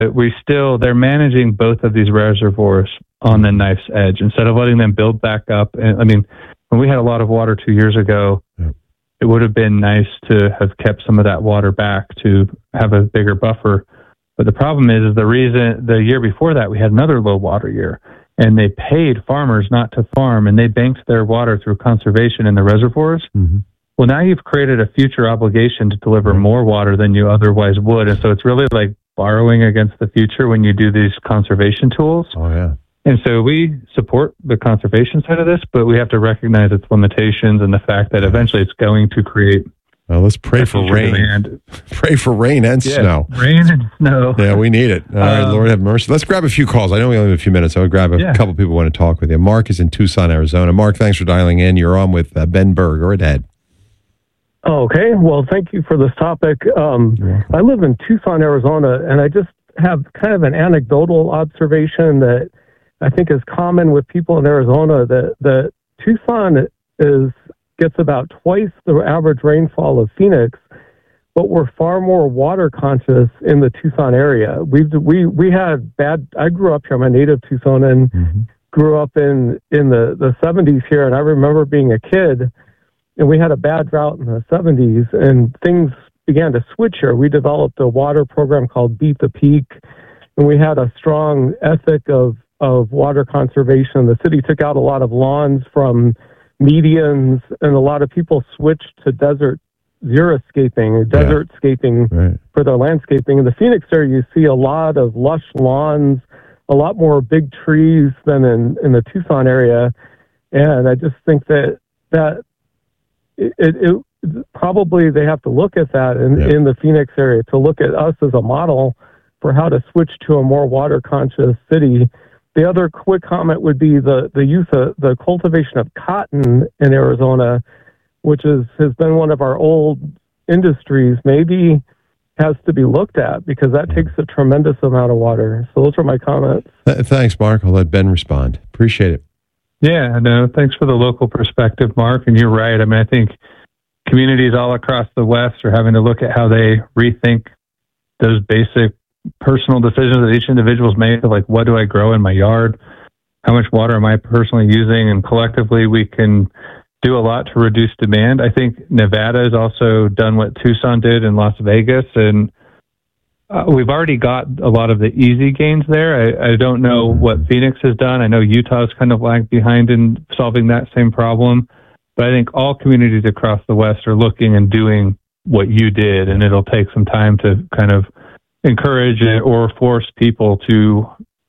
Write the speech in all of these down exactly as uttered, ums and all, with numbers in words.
we still, they're managing both of these reservoirs on the knife's edge instead of letting them build back up. And I mean, when we had a lot of water two years ago, yeah. it would have been nice to have kept some of that water back to have a bigger buffer. But the problem is, is the reason the year before that, we had another low water year, and they paid farmers not to farm, and they banked their water through conservation in the reservoirs. Mm-hmm. Well, now you've created a future obligation to deliver more water than you otherwise would. And so it's really like borrowing against the future when you do these conservation tools. Oh, yeah. And so we support the conservation side of this, but we have to recognize its limitations and the fact that eventually it's going to create. Well, let's pray for rain. Demand. Pray for rain and yeah, snow. Rain and snow. Yeah, we need it. All right, um, Lord have mercy. Let's grab a few calls. I know we only have a few minutes. I would grab a yeah. couple people who want to talk with you. Mark is in Tucson, Arizona. Mark, thanks for dialing in. You're on with uh, Ben Berg. Go ahead. Okay. Well, thank you for this topic. Um, I live in Tucson, Arizona, and I just have kind of an anecdotal observation that I think is common with people in Arizona, that, that Tucson is gets about twice the average rainfall of Phoenix, but we're far more water conscious in the Tucson area. We we we had bad. I grew up here. I'm a native Tucsonan. Mm-hmm. Grew up in in the the seventies here, and I remember being a kid, and we had a bad drought in the seventies, and things began to switch here. We developed a water program called Beat the Peak, and we had a strong ethic of of water conservation. The city took out a lot of lawns from medians, and a lot of people switched to desert xeriscaping, desertscaping yeah. right. for their landscaping. In the Phoenix area, you see a lot of lush lawns, a lot more big trees than in, in the Tucson area. And I just think that that it, it, it probably they have to look at that in, yeah. in the Phoenix area to look at us as a model for how to switch to a more water conscious city. The other quick comment would be the, the use of the cultivation of cotton in Arizona, which is, has been one of our old industries, maybe has to be looked at because that takes a tremendous amount of water. So those are my comments. Th- thanks, Mark. I'll let Ben respond. Appreciate it. Yeah, no, thanks for the local perspective, Mark. And you're right. I mean, I think communities all across the West are having to look at how they rethink those basic personal decisions that each individual's made, like what do I grow in my yard? How much water am I personally using? And collectively, we can do a lot to reduce demand. I think Nevada has also done what Tucson did in Las Vegas, and uh, we've already got a lot of the easy gains there. I, I don't know what Phoenix has done. I know Utah's kind of lagged behind in solving that same problem, but I think all communities across the West are looking and doing what you did, and it'll take some time to kind of encourage or force people to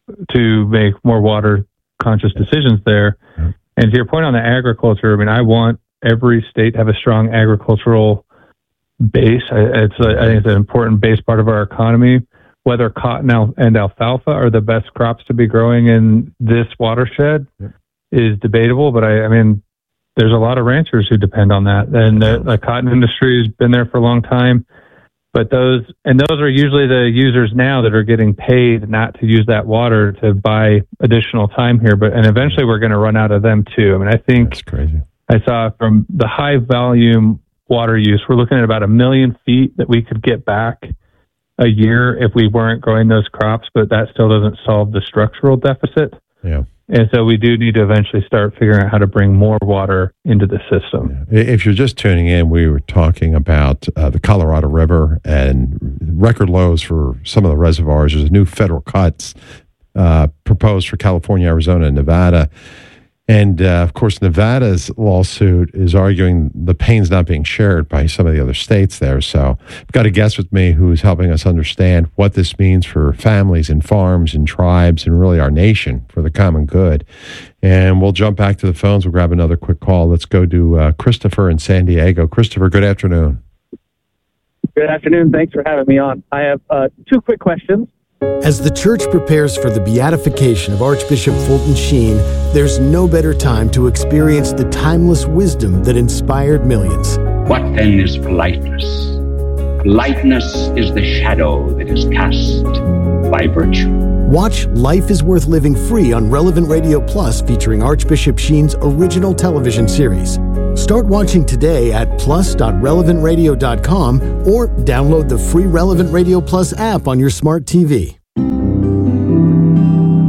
to make more water conscious decisions there. And to your point on the agriculture, I mean, I want every state to have a strong agricultural base. I, it's a, I think it's an important base part of our economy. Whether cotton and alfalfa are the best crops to be growing in this watershed yeah. is debatable, but I, I mean, there's a lot of ranchers who depend on that, and the, the cotton industry has been there for a long time. But those, and those are usually the users now that are getting paid not to use that water to buy additional time here. But, and eventually we're going to run out of them too. I mean, I think that's crazy. I saw from the high volume water use, we're looking at about a million feet that we could get back a year if we weren't growing those crops, but that still doesn't solve the structural deficit. Yeah. And so we do need to eventually start figuring out how to bring more water into the system. Yeah. If you're just tuning in, we were talking about uh, the Colorado River and record lows for some of the reservoirs. There's new federal cuts uh, proposed for California, Arizona, and Nevada. And, uh, of course, Nevada's lawsuit is arguing the pain's not being shared by some of the other states there. So I've got a guest with me who's helping us understand what this means for families and farms and tribes and really our nation for the common good. And we'll jump back to the phones. We'll grab another quick call. Let's go to uh, Christopher in San Diego. Christopher, good afternoon. Good afternoon. Thanks for having me on. I have uh, two quick questions. As the church prepares for the beatification of Archbishop Fulton Sheen, there's no better time to experience the timeless wisdom that inspired millions. What then is politeness? Politeness is the shadow that is cast by virtue. Watch Life is Worth Living free on Relevant Radio Plus, featuring Archbishop Sheen's original television series. Start watching today at plus dot relevant radio dot com or download the free Relevant Radio Plus app on your smart T V.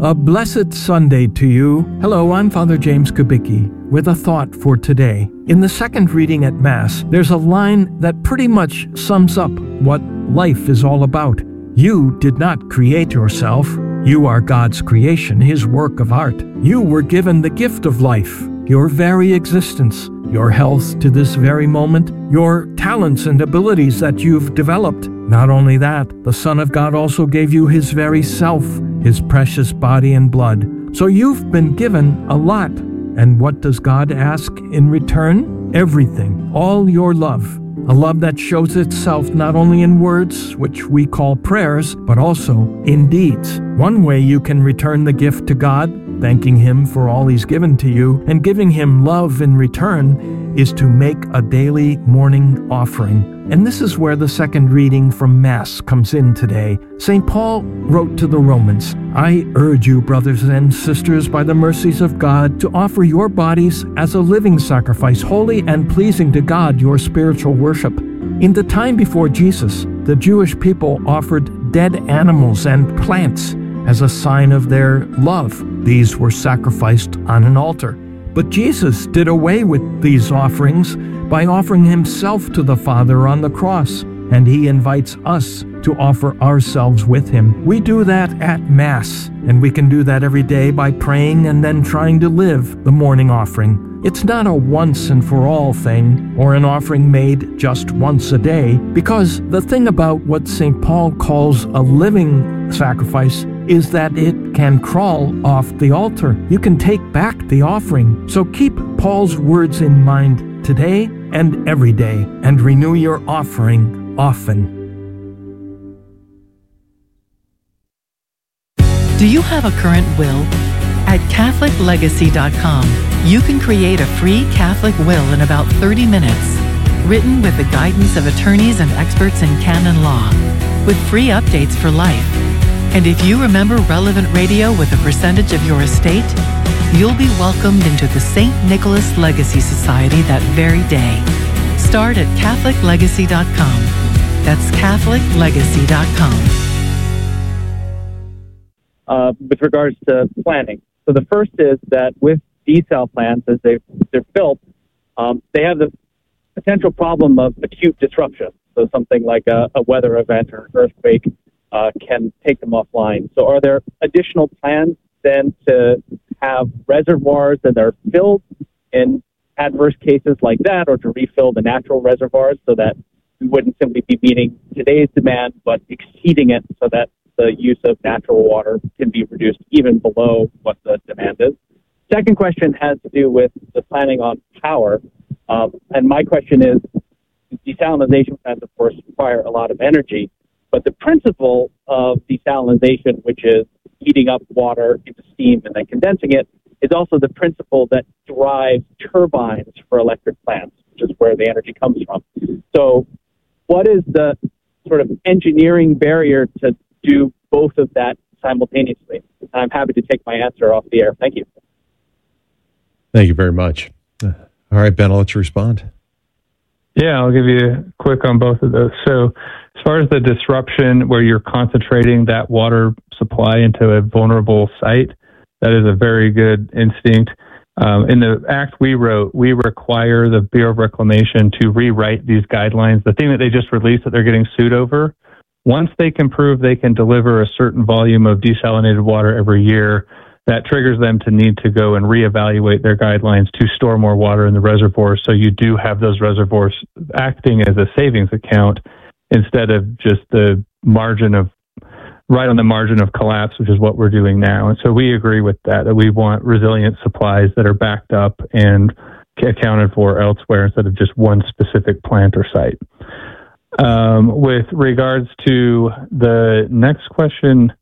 A blessed Sunday to you. Hello, I'm Father James Kubicki with a thought for today. In the second reading at Mass, there's a line that pretty much sums up what life is all about. You did not create yourself. You are God's creation, His work of art. You were given the gift of life, your very existence, your health to this very moment, your talents and abilities that you've developed. Not only that, the Son of God also gave you His very self, His precious body and blood. So you've been given a lot. And what does God ask in return? Everything, all your love. A love that shows itself not only in words, which we call prayers, but also in deeds. One way you can return the gift to God, thanking Him for all He's given to you, and giving Him love in return, is to make a daily morning offering. And this is where the second reading from Mass comes in today. Saint Paul wrote to the Romans, I urge you, brothers and sisters, by the mercies of God, to offer your bodies as a living sacrifice, holy and pleasing to God, your spiritual worship. In the time before Jesus, the Jewish people offered dead animals and plants as a sign of their love. These were sacrificed on an altar. But Jesus did away with these offerings by offering Himself to the Father on the cross, and He invites us to offer ourselves with Him. We do that at Mass, and we can do that every day by praying and then trying to live the morning offering. It's not a once and for all thing, or an offering made just once a day, because the thing about what Saint Paul calls a living sacrifice is that it can crawl off the altar. You can take back the offering. So keep Paul's words in mind today and every day, and renew your offering often. Do you have a current will? At Catholic Legacy dot com, you can create a free Catholic will in about thirty minutes, written with the guidance of attorneys and experts in canon law, with free updates for life. And if you remember relevant radio with a percentage of your estate, you'll be welcomed into the Saint Nicholas Legacy Society that very day. Start at Catholic Legacy dot com. That's Catholic Legacy dot com. Uh, with regards to planning. So the first is that with desal plants, as they, they're built, um, they have the potential problem of acute disruption. So something like a, a weather event or an earthquake uh, can take them offline. So are there additional plans then to have reservoirs that are filled in adverse cases like that, or to refill the natural reservoirs so that we wouldn't simply be meeting today's demand, but exceeding it so that the use of natural water can be reduced even below what the demand is? Second question has to do with the planning on power. Um, and my question is, desalination plants, of course, require a lot of energy, but the principle of desalination, which is heating up water into steam and then condensing it, is also the principle that drives turbines for electric plants, which is where the energy comes from. So what is the sort of engineering barrier to do both of that simultaneously? And I'm happy to take my answer off the air. Thank you. Thank you very much. All right, Ben, I'll let you respond. Yeah, I'll give you a quick on both of those. So as far as the disruption where you're concentrating that water supply into a vulnerable site, that is a very good instinct. Um, in the act we wrote, we require the Bureau of Reclamation to rewrite these guidelines. The thing that they just released that they're getting sued over, once they can prove they can deliver a certain volume of desalinated water every year, that triggers them to need to go and reevaluate their guidelines to store more water in the reservoirs. So you do have those reservoirs acting as a savings account instead of just the margin of, right on the margin of collapse, which is what we're doing now. And so we agree with that, that we want resilient supplies that are backed up and accounted for elsewhere instead of just one specific plant or site. Um, with regards to the next question,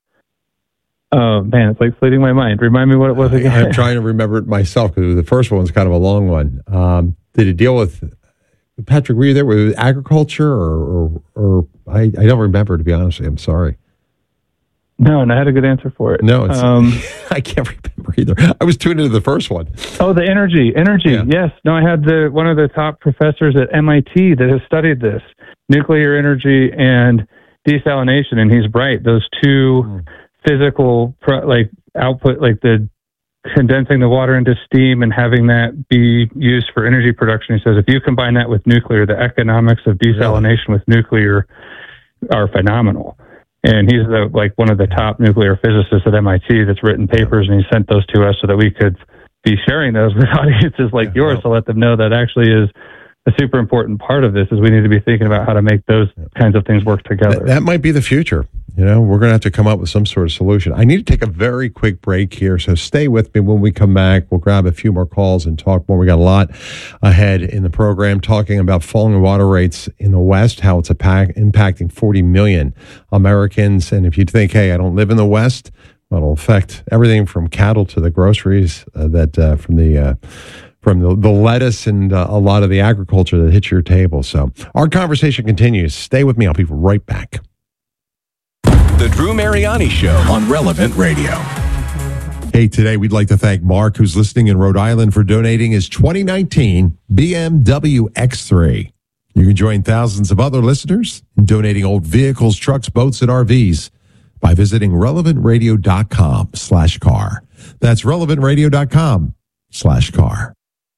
oh man, it's like fleeting my mind. Remind me what it was again. I'm trying to remember it myself because the first one was kind of a long one. Um, did it deal with, Patrick, were you there with agriculture or, or, or I, I don't remember, to be honest with you. I'm sorry. No, and I had a good answer for it. No, it's, um, I can't remember either. I was tuned into the first one. Oh, the energy, energy. Yeah. Yes. No, I had the one of the top professors at M I T that has studied this, nuclear energy and desalination, and he's right. Those two mm. physical, like output, like the condensing the water into steam and having that be used for energy production. He says if you combine that with nuclear, the economics of desalination with nuclear are phenomenal. And he's the, like one of the top nuclear physicists at M I T that's written papers, and he sent those to us so that we could be sharing those with audiences like yours to let them know that actually is a super important part of this is we need to be thinking about how to make those kinds of things work together. That, that might be the future. You know, we're going to have to come up with some sort of solution. I need to take a very quick break here, so stay with me. When we come back, we'll grab a few more calls and talk more. We got a lot ahead in the program, talking about falling water rates in the West, how it's a pack, impacting forty million Americans. And if you think, hey, I don't live in the West, well, it'll affect everything from cattle to the groceries, uh, that uh, from the uh, from the, the lettuce and uh, a lot of the agriculture that hits your table. So our conversation continues. Stay with me. I'll be right back. The Drew Mariani Show on Relevant Radio. Hey, today we'd like to thank Mark, who's listening in Rhode Island, for donating his twenty nineteen B M W X three. You can join thousands of other listeners in donating old vehicles, trucks, boats, and R Vs by visiting relevantradio.com slash car. That's relevantradio.com slash car.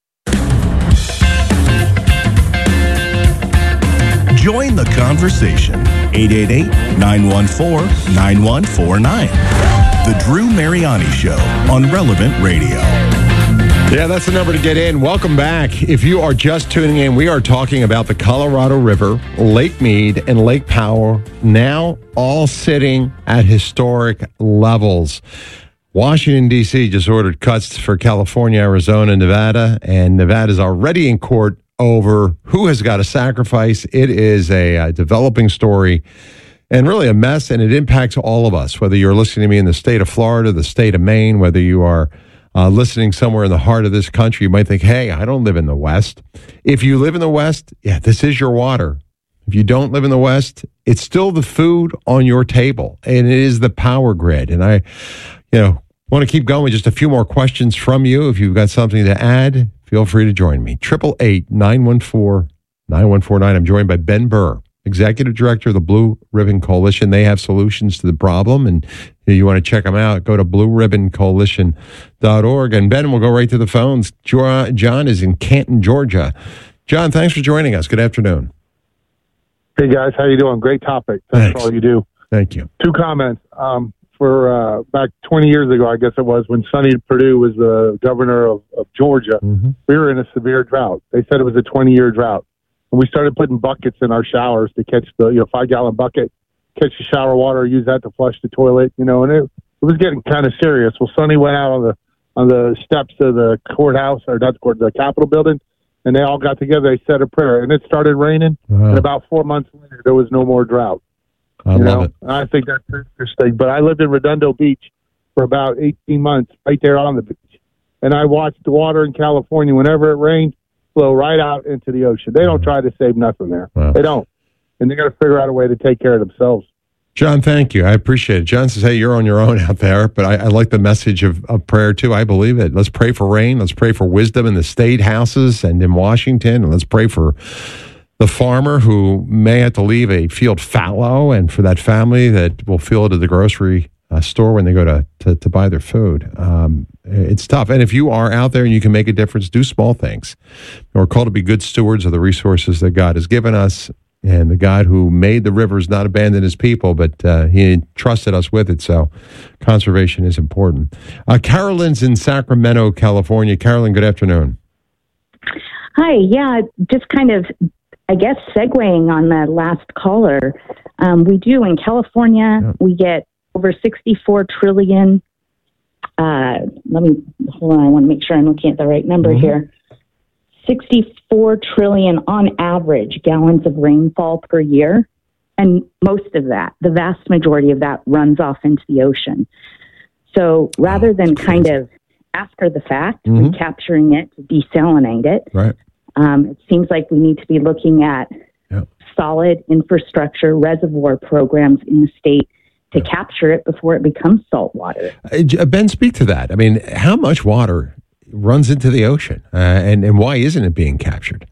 Join the conversation. eight eight eight, nine one four, nine one four nine. The Drew Mariani Show on Relevant Radio. Yeah, that's the number to get in. Welcome back. If you are just tuning in, we are talking about the Colorado River, Lake Mead, and Lake Powell, now all sitting at historic levels. Washington, D C just ordered cuts for California, Arizona, Nevada, and Nevada's already in court over who has got to sacrifice. It is a, a developing story and really a mess, and it impacts all of us, whether you're listening to me in the state of Florida, the state of Maine, whether you are uh, listening somewhere in the heart of this country. You might think, hey, I don't live in the West. If you live in the West, yeah, this is your water. If you don't live in the West, it's still the food on your table, and it is the power grid. And I, you know, want to keep going with just a few more questions from you. If you've got something to add, feel free to join me. eight eight eight, nine one four, nine one four nine. I'm joined by Ben Burr, Executive Director of the Blue Ribbon Coalition. They have solutions to the problem, and if you want to check them out, go to blue ribbon coalition dot org. And Ben, we'll go right to the phones. John is in Canton, Georgia. John, thanks for joining us. Good afternoon. Hey, guys. How you doing? Great topic. Thanks, thanks. for all you do. Thank you. Two comments. Um, For uh, back twenty years ago, I guess it was, when Sonny Perdue was the governor of, of Georgia, mm-hmm. we were in a severe drought. They said it was a twenty-year drought. And we started putting buckets in our showers to catch the, you know, five-gallon bucket, catch the shower water, use that to flush the toilet, you know, and it, it was getting kind of serious. Well, Sonny went out on the on the steps of the courthouse, or not the court, the Capitol building, and they all got together. They said a prayer, and it started raining. Wow. And about four months later, there was no more drought. I you love know, it. I think that's interesting. But I lived in Redondo Beach for about eighteen months, right there on the beach. And I watched the water in California, whenever it rained, flow right out into the ocean. They don't try to save nothing there. Wow. They don't. And they got to figure out a way to take care of themselves. John, thank you. I appreciate it. John says, hey, you're on your own out there, but I, I like the message of, of prayer, too. I believe it. Let's pray for rain. Let's pray for wisdom in the state houses and in Washington. And let's pray for the farmer who may have to leave a field fallow, and for that family that will fill it at the grocery uh, store when they go to, to, to buy their food. Um, it's tough. And if you are out there and you can make a difference, do small things. We're called to be good stewards of the resources that God has given us. And the God who made the rivers not abandon his people, but uh, he trusted us with it. So conservation is important. Uh, Carolyn's in Sacramento, California. Carolyn, good afternoon. Hi. Yeah, just kind of, I guess, segueing on the last caller. Um, we do in California, yeah. we get over sixty-four trillion. Uh, let me, hold on, I want to make sure I'm looking at the right number mm-hmm. here. sixty-four trillion on average gallons of rainfall per year. And most of that, the vast majority of that, runs off into the ocean. So rather oh, than kind of after the fact, mm-hmm. recapturing it, desalinate it, right. um, it seems like we need to be looking at yep. solid infrastructure reservoir programs in the state to yep. capture it before it becomes salt water. Uh, Ben, speak to that. I mean, how much water runs into the ocean, uh, and, and why isn't it being captured?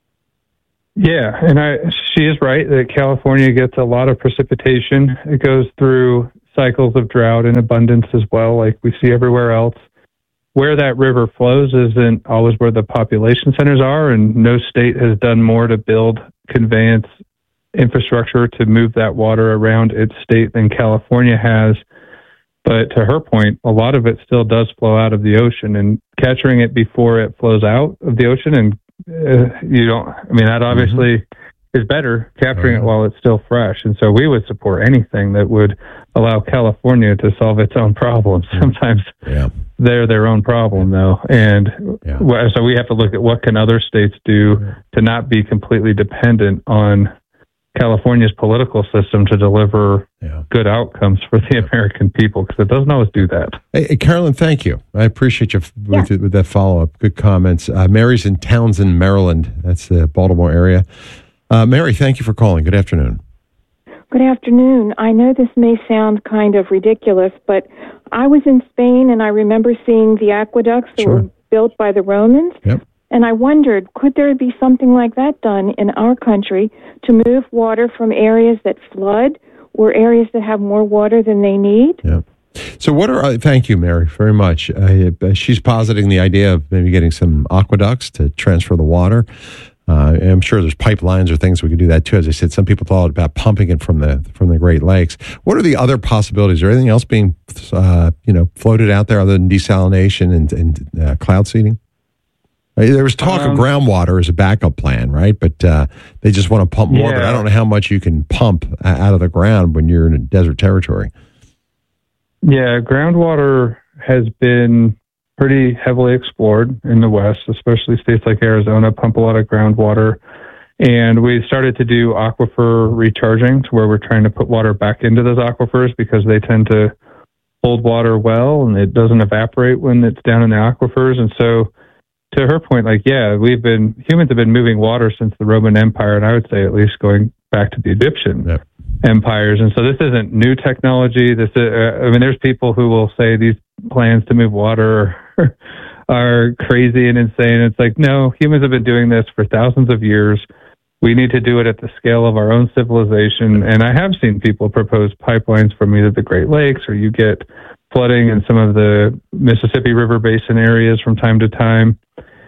Yeah, and I, she is right that California gets a lot of precipitation. It goes through cycles of drought and abundance as well, like we see everywhere else. Where that river flows isn't always where the population centers are, and no state has done more to build conveyance infrastructure to move that water around its state than California has. But to her point, a lot of it still does flow out of the ocean, and capturing it before it flows out of the ocean, and uh, you don't, I mean, that obviously mm-hmm. is better, capturing mm-hmm. it while it's still fresh. And so we would support anything that would allow California to solve its own problems. Sometimes yeah. they're their own problem, though. And yeah. so we have to look at what can other states do mm-hmm. to not be completely dependent on California's political system to deliver yeah. good outcomes for the American people, because it doesn't always do that. Hey, hey, Carolyn, thank you. I appreciate you yeah. with, with that follow-up. Good comments. Uh, Mary's in Townsend, Maryland. That's the Baltimore area. Uh, Mary, thank you for calling. Good afternoon. Good afternoon. I know this may sound kind of ridiculous, but I was in Spain and I remember seeing the aqueducts that sure. were built by the Romans. Yep. And I wondered, could there be something like that done in our country to move water from areas that flood or areas that have more water than they need? Yeah. So what are, uh, thank you, Mary, very much. Uh, she's positing the idea of maybe getting some aqueducts to transfer the water. Uh, I'm sure there's pipelines or things we could do that too. As I said, some people thought about pumping it from the from the Great Lakes. What are the other possibilities? Is there anything else being uh, you know floated out there other than desalination and, and uh, cloud seeding? There was talk um, of groundwater as a backup plan, right? But uh, they just want to pump more. Yeah. But I don't know how much you can pump out of the ground when you're in a desert territory. Yeah, groundwater has been pretty heavily explored in the West, especially states like Arizona pump a lot of groundwater. And we started to do aquifer recharging, to where we're trying to put water back into those aquifers because they tend to hold water well and it doesn't evaporate when it's down in the aquifers. And so, to her point, like, yeah, we've been, humans have been moving water since the Roman Empire, and I would say at least going back to the Egyptian yep. empires. And so this isn't new technology. This is, uh, I mean, there's people who will say these plans to move water are, are crazy and insane. It's like, no, humans have been doing this for thousands of years. We need to do it at the scale of our own civilization. And I have seen people propose pipelines from either the Great Lakes, or you get flooding in some of the Mississippi River Basin areas from time to time.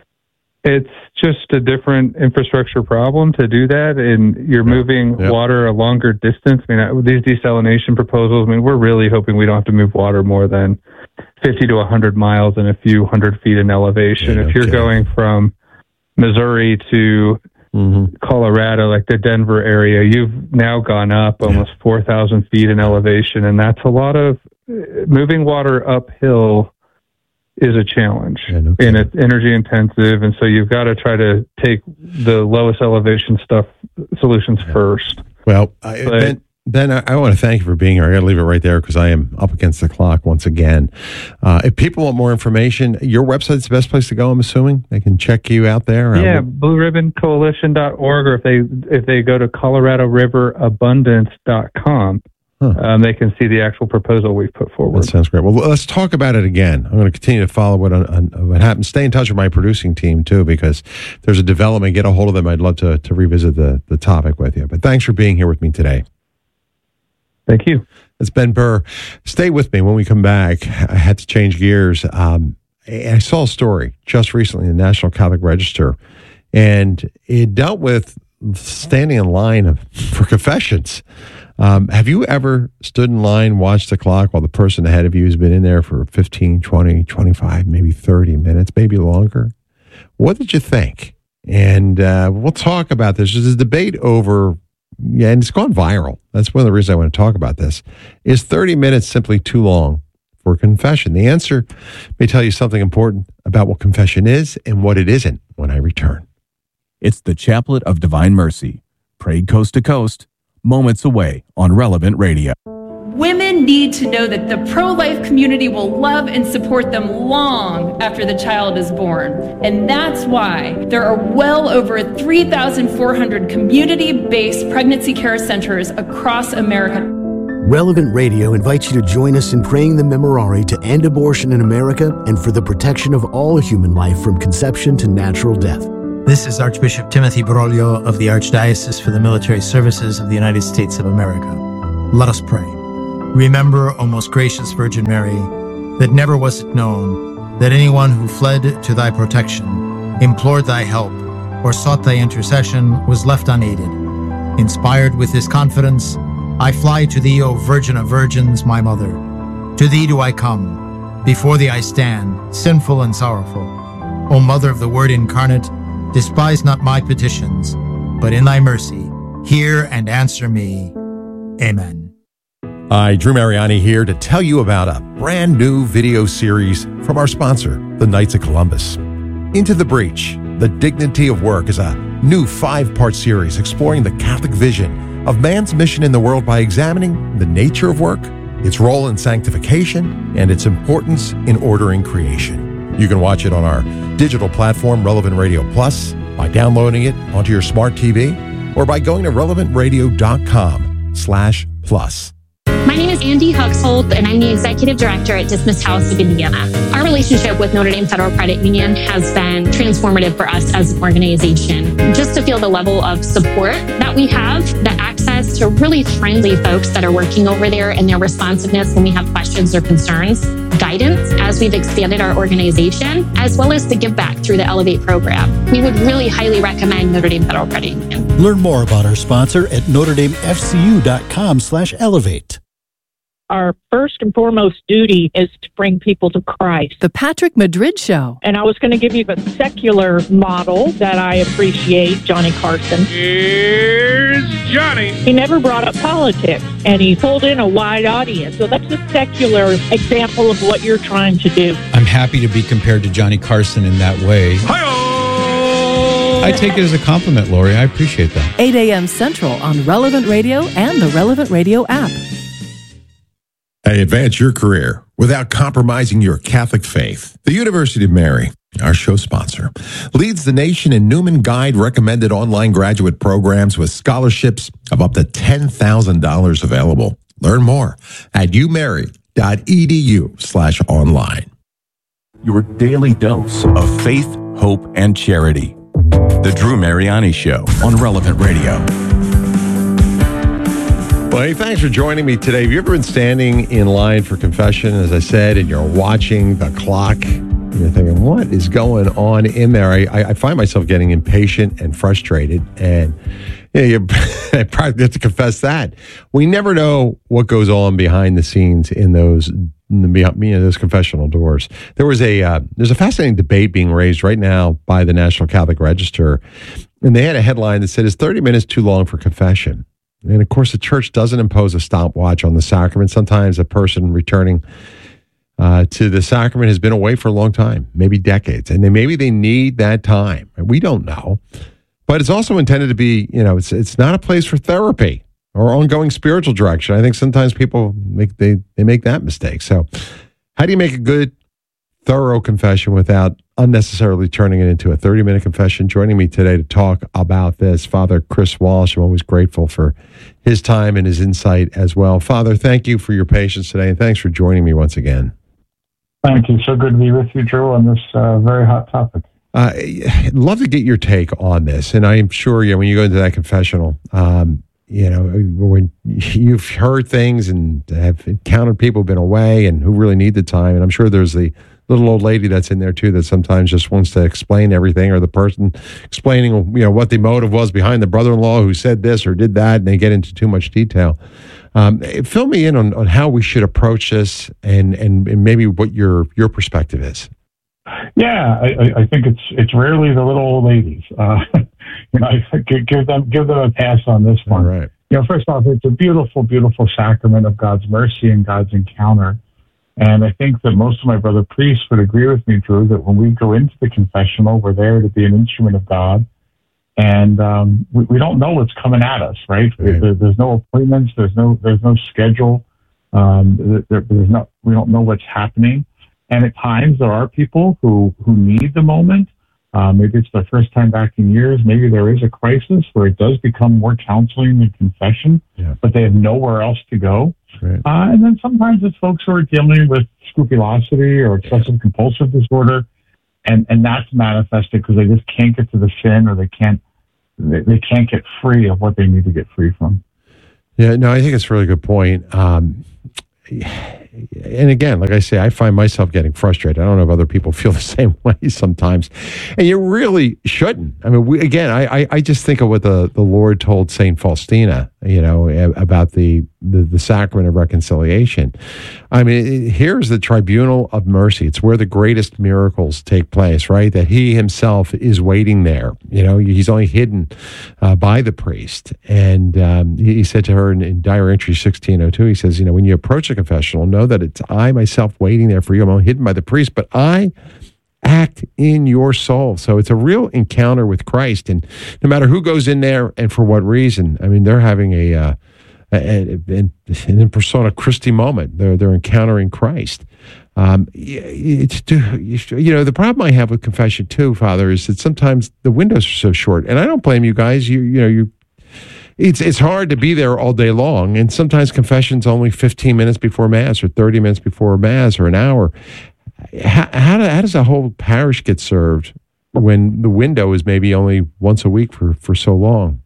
It's just a different infrastructure problem to do that, and you're moving yep. water a longer distance. I mean, these desalination proposals, I mean, we're really hoping we don't have to move water more than fifty to one hundred miles and a few hundred feet in elevation. Yeah, if you're okay. going from Missouri to mm-hmm. Colorado, like the Denver area, you've now gone up almost yeah. four thousand feet in elevation, and that's a lot of moving water uphill is a challenge, yeah, no and it's energy intensive, and so you've got to try to take the lowest elevation stuff solutions yeah. first. Well, I, but, Ben, Ben, I, I want to thank you for being here. I got to leave it right there because I am up against the clock once again. Uh, if people want more information, your website's the best place to go. I'm assuming they can check you out there. Yeah, blue ribbon coalition dot org, or if they if they go to colorado river abundance dot com. Huh. Um, they can see the actual proposal we've put forward. That sounds great. Well, let's talk about it again. I'm going to continue to follow what, on, on, what happens. Stay in touch with my producing team, too, because if there's a development, get a hold of them. I'd love to, to revisit the, the topic with you. But thanks for being here with me today. Thank you. It's Ben Burr. Stay with me when we come back. I had to change gears. Um, I saw a story just recently in the National Catholic Register, and it dealt with standing in line of, for confessions. Um, have you ever stood in line, watched the clock while the person ahead of you has been in there for fifteen, twenty, twenty-five, maybe thirty minutes, maybe longer? What did you think? And uh, we'll talk about this. There's a debate over, yeah, and it's gone viral. That's one of the reasons I want to talk about this. Is thirty minutes simply too long for confession? The answer may tell you something important about what confession is and what it isn't when I return. It's the Chaplet of Divine Mercy, prayed coast to coast, moments away on Relevant Radio. Women need to know that the pro-life community will love and support them long after the child is born. And that's why there are well over three thousand four hundred community-based pregnancy care centers across America. Relevant Radio invites you to join us in praying the Memorare to end abortion in America and for the protection of all human life from conception to natural death. This is Archbishop Timothy Broglio of the Archdiocese for the Military Services of the United States of America. Let us pray. Remember, O most gracious Virgin Mary, that never was it known that anyone who fled to thy protection, implored thy help, or sought thy intercession was left unaided. Inspired with this confidence, I fly to thee, O Virgin of Virgins, my mother. To thee do I come. Before thee I stand, sinful and sorrowful. O Mother of the Word incarnate, despise not my petitions, but in thy mercy, hear and answer me. Amen. Hi, Drew Mariani here to tell you about a brand new video series from our sponsor, the Knights of Columbus. Into the Breach, The Dignity of Work is a new five-part series exploring the Catholic vision of man's mission in the world by examining the nature of work, its role in sanctification, and its importance in ordering creation. You can watch it on our digital platform, Relevant Radio Plus, by downloading it onto your smart T V, or by going to relevant radio dot com slash plus. My name is Andy Huxhold, and I'm the Executive Director at Dismissed House of Indiana. Our relationship with Notre Dame Federal Credit Union has been transformative for us as an organization. Just to feel the level of support that we have, the access to really friendly folks that are working over there and their responsiveness when we have questions or concerns, guidance as we've expanded our organization, as well as the give back through the Elevate program. We would really highly recommend Notre Dame Federal Credit Union. Learn more about our sponsor at notre dame f c u dot com slash elevate. Our first and foremost duty is to bring people to Christ. The Patrick Madrid Show. And I was going to give you a secular model that I appreciate, Johnny Carson. Here's Johnny. He never brought up politics, and he pulled in a wide audience. So that's a secular example of what you're trying to do. I'm happy to be compared to Johnny Carson in that way. Hi-oh! I take it as a compliment, Lori. I appreciate that. eight a.m. Central on Relevant Radio and the Relevant Radio app. Hey, advance your career without compromising your Catholic faith. The University of Mary, our show sponsor, leads the nation in Newman Guide recommended online graduate programs with scholarships of up to ten thousand dollars available. Learn more at umary dot e d u slash online. Your daily dose of faith, hope, and charity. The Drew Mariani Show on Relevant Radio. Well, hey, thanks for joining me today. Have you ever been standing in line for confession, as I said, and you're watching the clock, and you're thinking, what is going on in there? I, I find myself getting impatient and frustrated, and you know, you I probably have to confess that. We never know what goes on behind the scenes in those in the, you know, those confessional doors. There was a uh, there's a fascinating debate being raised right now by the National Catholic Register, and they had a headline that said, "Is thirty minutes too long for confession?" And of course, the church doesn't impose a stopwatch on the sacrament. Sometimes a person returning uh, to the sacrament has been away for a long time, maybe decades, and then maybe they need that time. We don't know, but it's also intended to be, you know, it's it's not a place for therapy or ongoing spiritual direction. I think sometimes people make they they make that mistake. So, how do you make a good, thorough confession without unnecessarily turning it into a thirty-minute confession? Joining me today to talk about this, Father Chris Walsh. I'm always grateful for his time and his insight as well. Father, thank you for your patience today, and thanks for joining me once again. Thank you. So good to be with you, Drew, on this uh, very hot topic. Uh, I'd love to get your take on this, and I'm sure, you know, when you go into that confessional, um, you know, when you've heard things and have encountered people who've been away and who really need the time, and I'm sure there's the little old lady that's in there too that sometimes just wants to explain everything, or the person explaining, you know, what the motive was behind the brother-in-law who said this or did that, and they get into too much detail. Um, fill me in on, on how we should approach this, and, and, and maybe what your your perspective is. Yeah, I, I think it's it's rarely the little old ladies. Uh, you know, I give them give them a pass on this one. All right. You know, first off, it's a beautiful, beautiful sacrament of God's mercy and God's encounter. And I think that most of my brother priests would agree with me, Drew, that when we go into the confessional, we're there to be an instrument of God. And um, we, we don't know what's coming at us, right? right. There, there's no appointments. There's no there's no schedule. Um, there, there's not, we don't know what's happening. And at times there are people who, who need the moment. Uh, maybe it's their first time back in years. Maybe there is a crisis where it does become more counseling than confession, yeah. but they have nowhere else to go. Right. Uh, and then sometimes it's folks who are dealing with scrupulosity or excessive compulsive disorder, and, and that's manifested because they just can't get to the sin, or they can't they, they can't get free of what they need to get free from. Yeah, no, I think it's a really good point. Um, and again, like I say, I find myself getting frustrated. I don't know if other people feel the same way sometimes. And you really shouldn't. I mean, we, again, I, I, I just think of what the, the Lord told Saint Faustina, you know, about the, the, the sacrament of reconciliation. I mean, here's the tribunal of mercy. It's where the greatest miracles take place, right? That he himself is waiting there. You know, he's only hidden uh, by the priest. And um, he, he said to her in, in Diary Entry sixteen oh two, he says, you know, when you approach a confessional, know that it's I myself waiting there for you. I'm only hidden by the priest, but I act in your soul. So it's a real encounter with Christ. And no matter who goes in there and for what reason, I mean, they're having a, uh, a, a an in persona Christi moment. They're, they're encountering Christ. Um, it's, you know, the problem I have with confession too, Father, is that sometimes the windows are so short. And I don't blame you guys. You, you know, you, It's it's hard to be there all day long, and sometimes confession's only fifteen minutes before Mass or thirty minutes before Mass or an hour. How, how, do, how does a whole parish get served when the window is maybe only once a week for, for so long?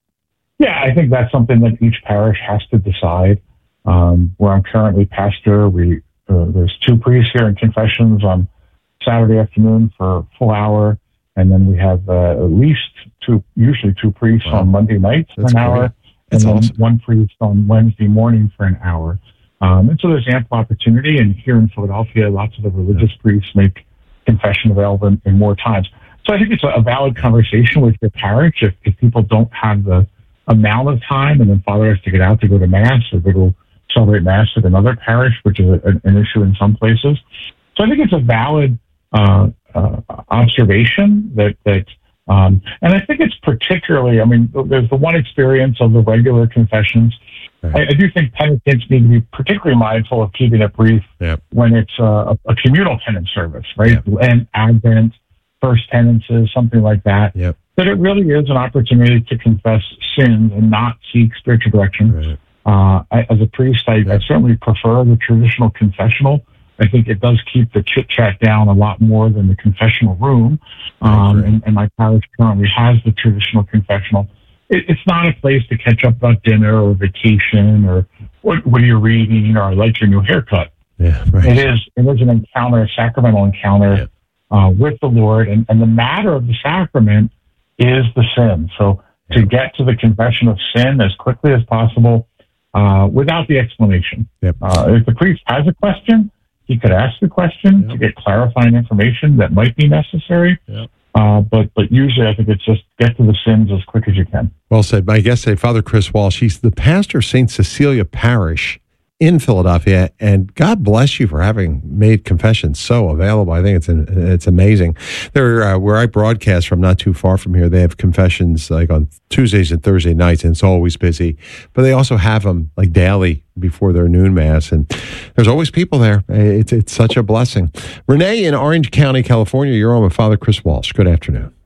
Yeah, I think that's something that each parish has to decide. Um, where I'm currently pastor, we uh, there's two priests here in confessions on Saturday afternoon for a full hour, and then we have uh, at least two, usually two priests wow. on Monday nights for That's an hour, great. and then awesome. one priest on Wednesday morning for an hour. Um, and so there's ample opportunity. And here in Philadelphia, lots of the religious yeah. priests make confession available in, in more times. So I think it's a, a valid conversation with your parish. If, if people don't have the amount of time, and then Father has to get out to go to Mass or go to celebrate Mass at another parish, which is a, an issue in some places. So I think it's a valid uh, uh, observation that that. Um, and I think it's particularly, I mean, there's the one experience of the regular confessions. Right. I, I do think penitents need to be particularly mindful of keeping it brief yep. when it's uh, a, a communal penance service, right? Yep. And Advent, first penances, something like that. Yep. That it really is an opportunity to confess sins and not seek spiritual direction. Right. Uh, I, as a priest, I, I certainly prefer the traditional confessional. I think it does keep the chit-chat down a lot more than the confessional room. Um, right. and, and my parish currently has the traditional confessional. It, it's not a place to catch up about dinner or vacation or what, what are you reading or I like your new haircut. Yeah, right. It is it is an encounter, a sacramental encounter yeah. uh, with the Lord. And, and the matter of the sacrament is the sin. So yeah. to get to the confession of sin as quickly as possible uh, without the explanation. Yep. Uh, if the priest has a question, he could ask the question yep. to get clarifying information that might be necessary. Yep. Uh, but but usually I think it's just get to the sins as quick as you can. Well said. My guest today, Father Chris Walsh. He's the pastor of Saint Cecilia Parish in Philadelphia, and God bless you for having made confession so available. I think it's an, it's amazing. There, uh, where I broadcast from, not too far from here, they have confessions like on Tuesdays and Thursday nights, and it's always busy. But they also have them like daily before their noon mass, and there's always people there. It's it's such a blessing. Renee in Orange County, California, you're on with Father Chris Walsh. Good afternoon.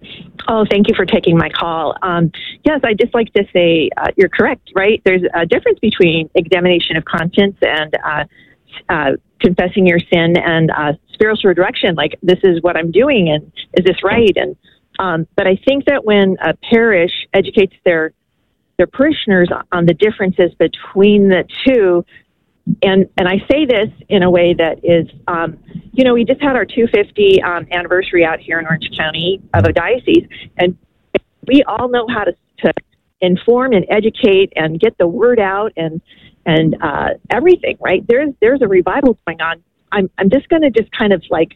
Oh, thank you for taking my call. Um, yes, I'd just like to say uh, you're correct, right? There's a difference between examination of conscience and uh, uh, confessing your sin and uh, spiritual direction, like this is what I'm doing and is this right? And um, but I think that when a parish educates their their parishioners on the differences between the two, and and I say this in a way that is, um, you know, we just had our two hundred fiftieth um, anniversary out here in Orange County of a diocese, and we all know how to, to inform and educate and get the word out and and uh, everything, right? There's there's a revival going on. I'm I'm just going to just kind of like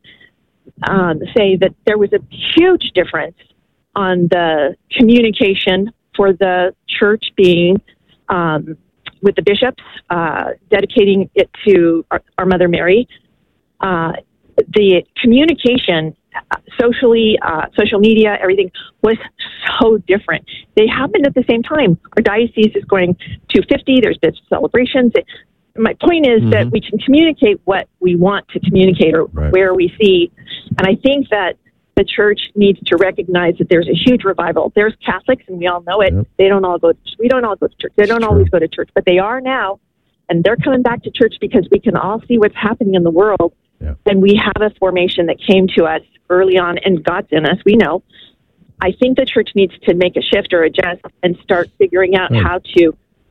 um, say that there was a huge difference on the communication for the church being. Um, with the bishops, uh, dedicating it to our, our Mother Mary. Uh, the communication, uh, socially, uh, social media, everything was so different. They happened at the same time. Our diocese is going to fifty, there's been celebrations. It, my point is mm-hmm. that we can communicate what we want to communicate or right. where we see. And I think that the church needs to recognize that there's a huge revival. There's Catholics, and we all know it. Yep. They don't all go. To, we don't all go to church. They don't always go to church, but they are now, and they're coming back to church because we can all see what's happening in the world. Yep. And we have a formation that came to us early on, and God's in us. We know. I think the church needs to make a shift or adjust and start figuring out right. how to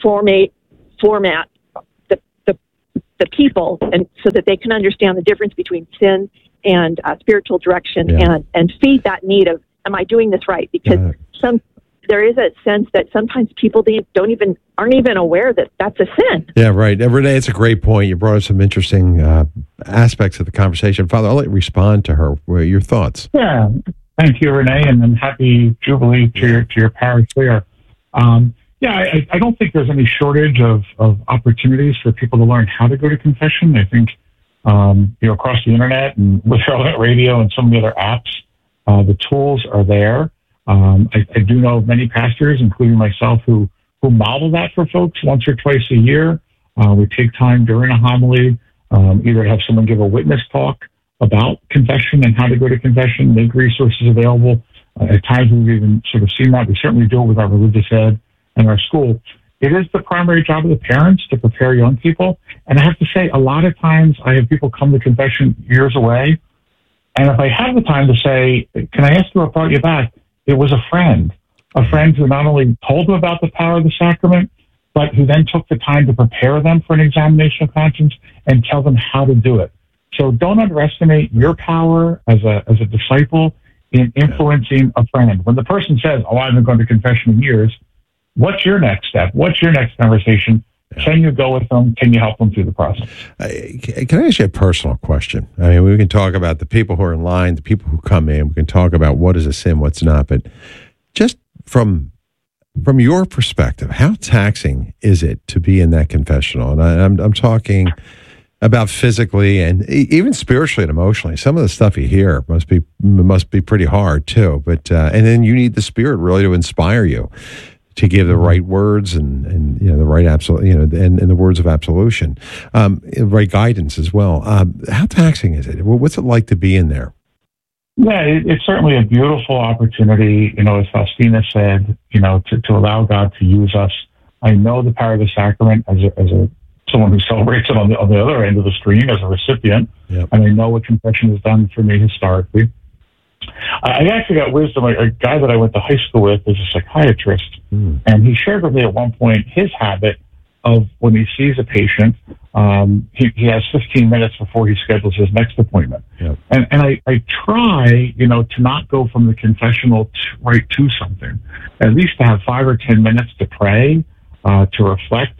format format the the the people, and so that they can understand the difference between sin and uh, spiritual direction, Yeah. and and feed that need of, am I doing this right? Because Yeah. some there is a sense that sometimes people don't don't even aren't even aware that that's a sin. Yeah, right. And Renee, it's a great point. You brought up some interesting uh, aspects of the conversation. Father, I'll let you respond to her. What are your thoughts? Yeah, thank you, Renee, and then happy Jubilee to your to your parish there. Um, yeah, I, I don't think there's any shortage of, of opportunities for people to learn how to go to confession. I think um, you know, across the internet and with Relevant Radio and some of the other apps, uh, the tools are there. Um, I, I do know many pastors, including myself, who who model that for folks once or twice a year. Uh, we take time during a homily, um, either have someone give a witness talk about confession and how to go to confession, make resources available. Uh, at times we've even sort of seen that. We certainly do it with our religious ed and our school. It is the primary job of the parents to prepare young people. And I have to say, a lot of times I have people come to confession years away. And if I have the time to say, can I ask you what brought you back? It was a friend, a friend who not only told them about the power of the sacrament, but who then took the time to prepare them for an examination of conscience and tell them how to do it. So don't underestimate your power as a as a disciple in influencing a friend. When the person says, oh, I haven't gone to confession in years, what's your next step? What's your next conversation? Can you go with them? Can you help them through the process? Uh, can I ask you a personal question? I mean, we can talk about the people who are in line, the people who come in. We can talk about what is a sin, what's not. But just from from your perspective, how taxing is it to be in that confessional? And I, I'm I'm talking about physically and even spiritually and emotionally. Some of the stuff you hear must be must be pretty hard too. But uh, and then you need the Spirit really to inspire you to give the right words and, and you know the right absolute you know and, and the words of absolution, um, right guidance as well. Um, how taxing is it? What's it like to be in there? Yeah, it, it's certainly a beautiful opportunity. You know, as Faustina said, you know, to, to allow God to use us. I know the power of the sacrament as a, as a someone who celebrates it on the on the other end of the screen as a recipient, yep. And I know what confession has done for me historically. I actually got wisdom. A, a guy that I went to high school with is a psychiatrist, mm. and he shared with me at one point his habit of when he sees a patient, um, he, he has fifteen minutes before he schedules his next appointment. Yep. And, and I, I try, you know, to not go from the confessional to, right to something, at least to have five or ten minutes to pray, uh, to reflect,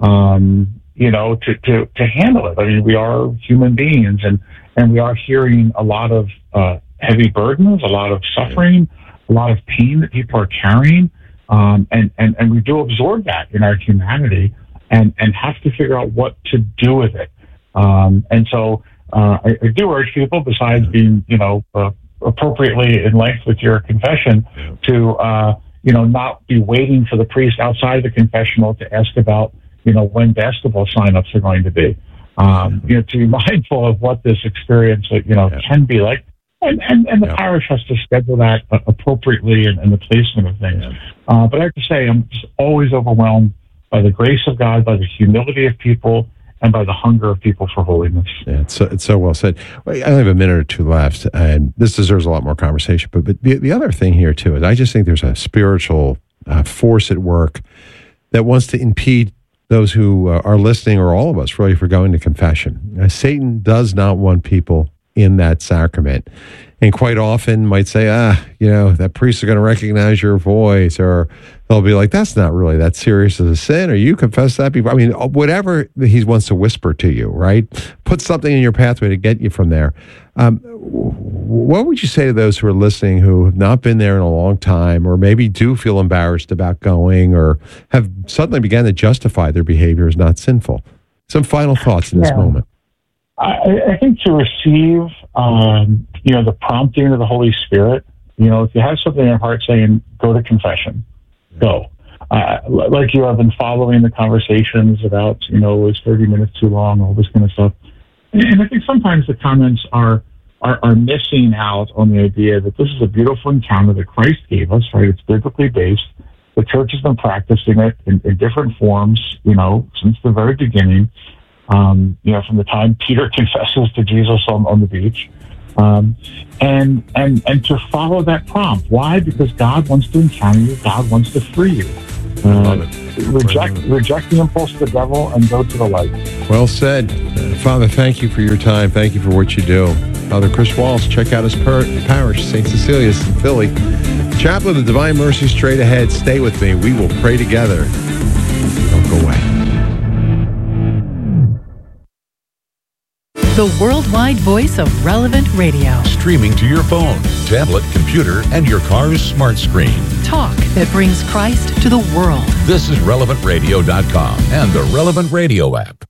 um, you know, to, to, to handle it. I mean, we are human beings, and, and we are hearing a lot of uh, heavy burdens, a lot of suffering, a lot of pain that people are carrying. Um, and, and, and we do absorb that in our humanity and, and have to figure out what to do with it. Um, and so uh, I, I do urge people, besides being, you know, uh, appropriately in length with your confession, to, uh, you know, not be waiting for the priest outside the confessional to ask about, you know, when basketball signups are going to be. Um, you know, to be mindful of what this experience, you know, can be like. And, and, and the yeah. parish has to schedule that uh, appropriately and, and the placement of things. Yeah. Uh, but I have to say, I'm just always overwhelmed by the grace of God, by the humility of people, and by the hunger of people for holiness. Yeah, it's so, it's so well said. I only have a minute or two left, and this deserves a lot more conversation. But, but the, the other thing here, too, is I just think there's a spiritual uh, force at work that wants to impede those who uh, are listening, or all of us, really, for going to confession. Uh, Satan does not want people in that sacrament, and quite often might say, ah, you know, that priest is going to recognize your voice, or they'll be like, that's not really that serious as a sin, or you confess that before. I mean, whatever he wants to whisper to you, right? Put something in your pathway to get you from there. Um, what would you say to those who are listening who have not been there in a long time, or maybe do feel embarrassed about going, or have suddenly began to justify their behavior as not sinful? Some final thoughts in this yeah. moment. I, I think to receive, um, you know, the prompting of the Holy Spirit, you know, if you have something in your heart saying, go to confession, go. Uh, like you have been following the conversations about, you know, is thirty minutes too long, all this kind of stuff. And, and I think sometimes the comments are, are, are missing out on the idea that this is a beautiful encounter that Christ gave us, right? It's biblically based. The church has been practicing it in, in different forms, you know, since the very beginning. Um, you know, from the time Peter confesses to Jesus on, on the beach, um, and and and to follow that prompt. Why? Because God wants to encounter you. God wants to free you. Uh, reject reject the impulse of the devil and go to the light. Well said. Uh, Father, thank you for your time. Thank you for what you do. Father Chris Walsh, check out his per- parish, Saint Cecilia's in Philly. Chaplain of Divine Mercy, straight ahead. Stay with me. We will pray together. Don't go away. The worldwide voice of Relevant Radio. Streaming to your phone, tablet, computer, and your car's smart screen. Talk that brings Christ to the world. This is relevant radio dot com and the Relevant Radio app.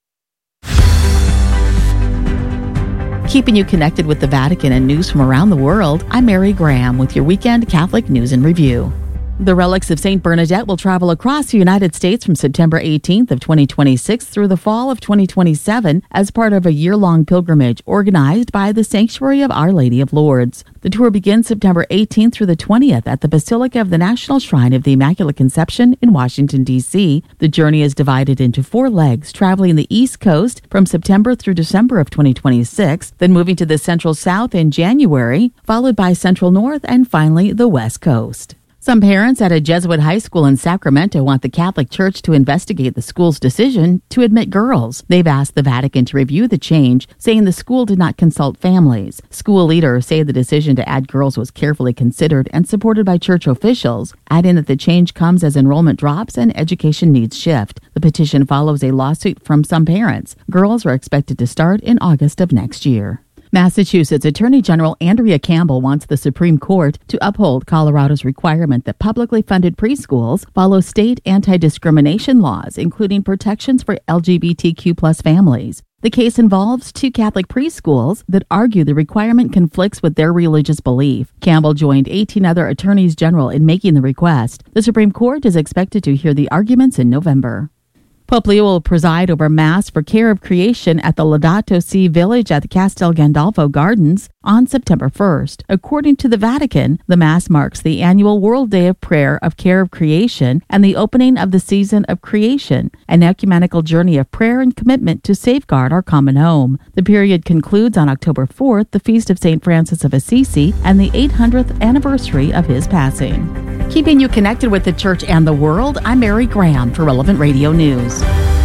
Keeping you connected with the Vatican and news from around the world, I'm Mary Graham with your weekend Catholic News and Review. The relics of Saint Bernadette will travel across the United States from September eighteenth of twenty twenty-six through the fall of twenty twenty-seven as part of a year-long pilgrimage organized by the Sanctuary of Our Lady of Lourdes. The tour begins September eighteenth through the twentieth at the Basilica of the National Shrine of the Immaculate Conception in Washington, D C The journey is divided into four legs, traveling the East Coast from September through December of twenty twenty-six, then moving to the Central South in January, followed by Central North, and finally the West Coast. Some parents at a Jesuit high school in Sacramento want the Catholic Church to investigate the school's decision to admit girls. They've asked the Vatican to review the change, saying the school did not consult families. School leaders say the decision to add girls was carefully considered and supported by church officials, adding that the change comes as enrollment drops and education needs shift. The petition follows a lawsuit from some parents. Girls are expected to start in August of next year. Massachusetts Attorney General Andrea Campbell wants the Supreme Court to uphold Colorado's requirement that publicly funded preschools follow state anti-discrimination laws, including protections for L G B T Q plus families. The case involves two Catholic preschools that argue the requirement conflicts with their religious belief. Campbell joined eighteen other attorneys general in making the request. The Supreme Court is expected to hear the arguments in November. Pope Leo will preside over Mass for Care of Creation at the Laudato Si Village at the Castel Gandolfo Gardens on September first. According to the Vatican, the Mass marks the annual World Day of Prayer of Care of Creation and the opening of the season of creation, an ecumenical journey of prayer and commitment to safeguard our common home. The period concludes on October fourth, the feast of Saint Francis of Assisi, and the eight hundredth anniversary of his passing. Keeping you connected with the Church and the world, I'm Mary Graham for Relevant Radio News.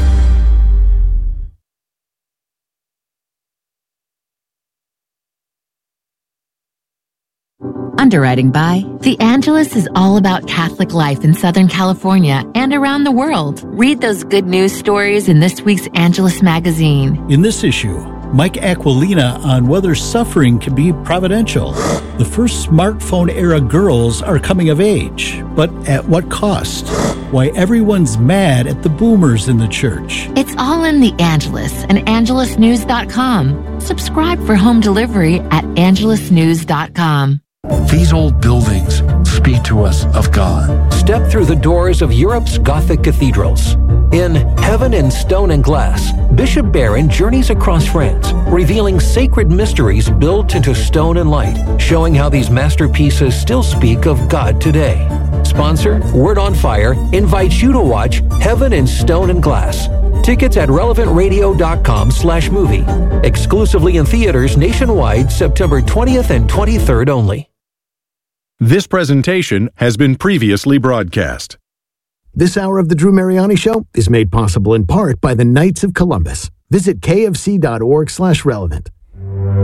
Underwriting by The Angelus is all about Catholic life in Southern California and around the world. Read those good news stories in this week's Angelus magazine. In this issue, Mike Aquilina on whether suffering can be providential. The first smartphone-era girls are coming of age, but at what cost? Why everyone's mad at the boomers in the church. It's all in The Angelus and angelus news dot com. Subscribe for home delivery at angelus news dot com. These old buildings speak to us of God. Step through the doors of Europe's Gothic cathedrals. In Heaven in Stone and Glass, Bishop Barron journeys across France, revealing sacred mysteries built into stone and light, showing how these masterpieces still speak of God today. Sponsor, Word on Fire, invites you to watch Heaven in Stone and Glass. Tickets at relevant radio dot com slash movie. Exclusively in theaters nationwide, September twentieth and twenty-third only. This presentation has been previously broadcast. This hour of the Drew Mariani Show is made possible in part by the Knights of Columbus. Visit kfc dot org slash relevant.